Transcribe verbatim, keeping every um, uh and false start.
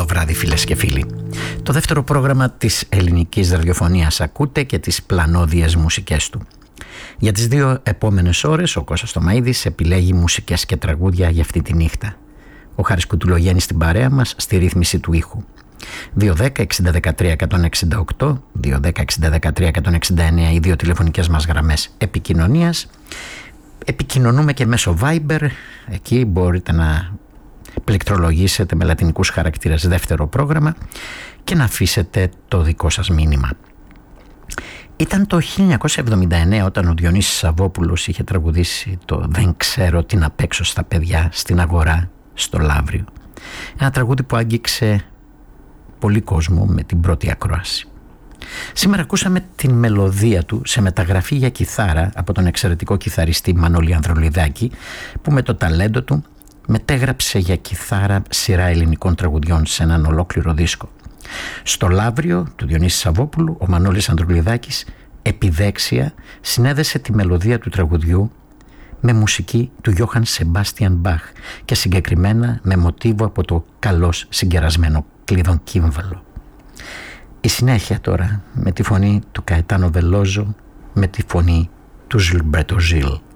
βράδυ, φίλες και φίλοι. Το δεύτερο πρόγραμμα της ελληνικής ραδιοφωνίας ακούτε και τις πλανόδιες μουσικές του. Για τις δύο επόμενες ώρες ο Κώστας Τωμαΐδης επιλέγει μουσικές και τραγούδια για αυτή τη νύχτα. Ο Χάρης Κουτουλογέννης στην παρέα μας στη ρύθμιση του ήχου. δύο δέκα εξήντα δεκατρία εκατόν εξήντα οκτώ, δύο δέκα εξήντα δεκατρία εκατόν εξήντα εννέα οι δύο τηλεφωνικές μας γραμμές επικοινωνίας. Επικοινωνούμε και μέσω Viber, εκεί μπορείτε να πληκτρολογήσετε με λατινικούς χαρακτήρες δεύτερο πρόγραμμα και να αφήσετε το δικό σας μήνυμα. Ήταν το χίλια εννιακόσια εβδομήντα εννέα όταν ο Διονύσης Σαββόπουλος είχε τραγουδήσει το «Δεν ξέρω τι να παίξω στα παιδιά, στην αγορά, στο Λαύριο». Ένα τραγούδι που άγγιξε πολύ κόσμο με την πρώτη ακρόαση. Σήμερα ακούσαμε την μελωδία του σε μεταγραφή για κιθάρα από τον εξαιρετικό κιθαριστή Μανώλη Ανδρουλιδάκη, που με το ταλέντο του μετέγραψε για κιθάρα σειρά ελληνικών τραγουδιών σε έναν ολόκληρο δίσκο. Στο Λαύριο του Διονύση Σαββόπουλου, ο Μανώλης Ανδρουλιδάκης επιδέξια συνέδεσε τη μελωδία του τραγουδιού με μουσική του Γιώχαν Σεμπάστιαν Μπαχ και συγκεκριμένα με μοτίβο από το καλώς συγκερασμένο κλειδονκύμβαλο. Η συνέχεια τώρα με τη φωνή του Καετάνο Βελόζο, με τη φωνή του Ζιλμπέρτο Ζιλ.